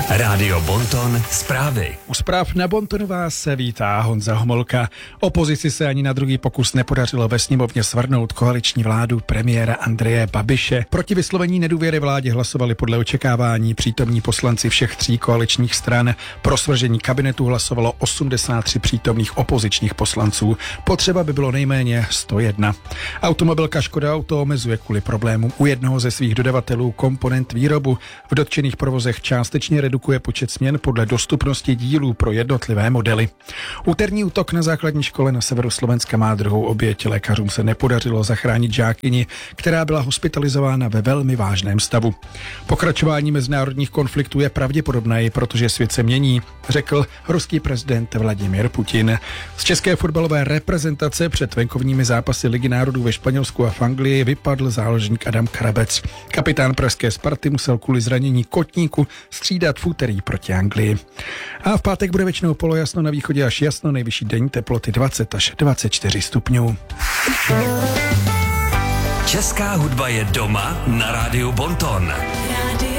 Rádio Bonton zprávy. U zpráv na Bontonu vás se vítá Honza Homolka. Opozici se ani na druhý pokus nepodařilo ve sněmovně svrhnout koaliční vládu premiéra Andreje Babiše. Proti vyslovení nedůvěry vládě hlasovali podle očekávání přítomní poslanci všech tří koaličních stran. Pro svržení kabinetu hlasovalo 83 přítomných opozičních poslanců. Potřeba by bylo nejméně 101. Automobilka Škoda Auto omezuje kvůli problémům u jednoho ze svých dodavatelů komponent výrobu. V dotčených provozech částečně redukuje počet směn podle dostupnosti dílů pro jednotlivé modely. Úterní útok na základní škole na severu Slovenska má druhou oběť. Lékařům se nepodařilo zachránit žákyni, která byla hospitalizována ve velmi vážném stavu. Pokračování mezinárodních konfliktů je pravděpodobné, protože svět se mění, řekl ruský prezident Vladimír Putin. Z české fotbalové reprezentace před venkovními zápasy Ligy národů ve Španělsku a v Anglii vypadl záložník Adam Krabec. Kapitán pražské Sparty musel kvůli zranění kotníku střídat v úterý proti Anglii. A v pátek bude většinou polojasno, na východě až jasno, nejvyšší denní teploty 20 až 24 stupňů. Česká hudba je doma na Rádiu Bonton.